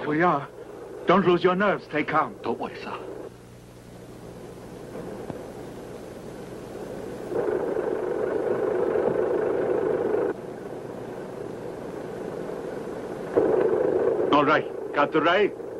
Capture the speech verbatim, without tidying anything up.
Here we are. Don't lose your nerve. Stay calm. Don't worry, sir. All right. Got the ray?